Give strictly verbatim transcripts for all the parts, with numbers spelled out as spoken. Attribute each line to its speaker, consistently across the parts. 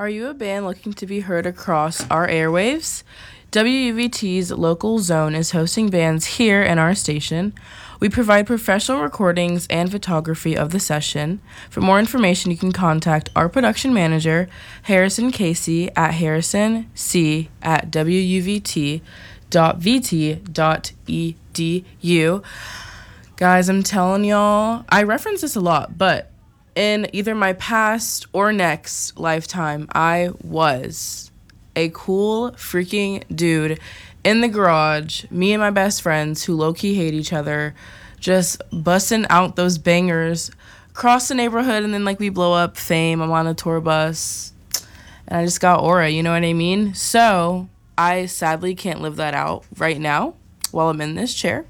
Speaker 1: Are you a band looking to be heard across our airwaves? W U V T's local zone is hosting bands here in our station. We provide professional recordings and photography of the session. For more information, you can contact our production manager, Harrison Casey, at harrisonc at w u v t dot v t dot e d u. Guys, I'm telling y'all, I reference this a lot, but in either my past or next lifetime, I was a cool freaking dude in the garage, me and my best friends who low-key hate each other, just busting out those bangers across the neighborhood, and then like we blow up Fame. I'm on a tour bus, and I just got aura, you know what I mean? So I sadly can't live that out right now while I'm in this chair.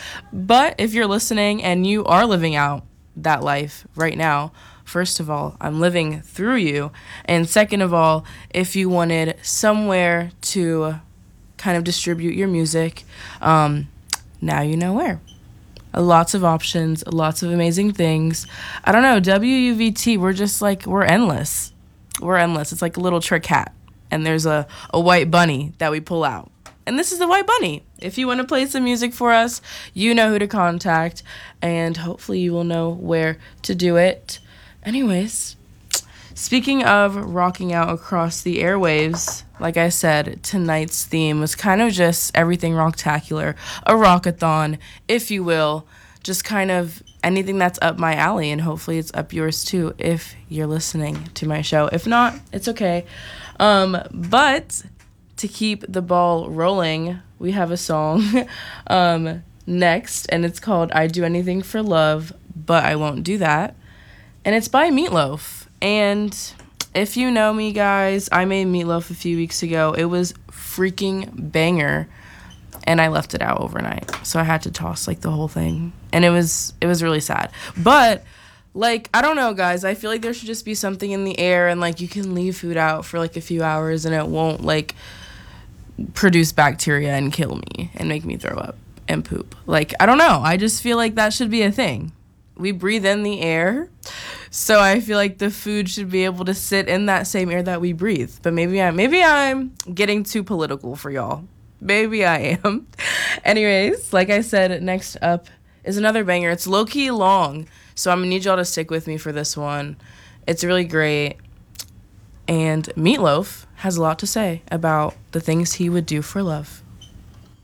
Speaker 1: But if you're listening and you are living out that life right now, first of all, I'm living through you. And second of all, if you wanted somewhere to kind of distribute your music, um, now you know where. Lots of options, lots of amazing things. I don't know, W U V T, we're just like, we're endless. We're endless. It's like a little trick hat. And there's a, a white bunny that we pull out. And this is the white bunny. If you want to play some music for us, you know who to contact. And hopefully you will know where to do it. Anyways, speaking of rocking out across the airwaves, like I said, tonight's theme was kind of just everything rocktacular, a rockathon, if you will, just kind of anything that's up my alley, and hopefully it's up yours too if you're listening to my show. If not, it's okay. Um, but to keep the ball rolling, we have a song um, next, and it's called I Do Anything for Love, But I Won't Do That. And it's by Meatloaf. And if you know me, guys, I made Meatloaf a few weeks ago. It was freaking banger. And I left it out overnight. So I had to toss, like, the whole thing. And it was it was really sad. But, like, I don't know, guys. I feel like there should just be something in the air. And, like, you can leave food out for, like, a few hours. And it won't, like, produce bacteria and kill me and make me throw up and poop. Like, I don't know. I just feel like that should be a thing. We breathe in the air, so I feel like the food should be able to sit in that same air that we breathe. But maybe I'm maybe I'm getting too political for y'all. Maybe I am. Anyways, like I said, next up is another banger. It's low-key long, so I'm gonna need y'all to stick with me for this one. It's really great, and Meatloaf has a lot to say about the things he would do for love.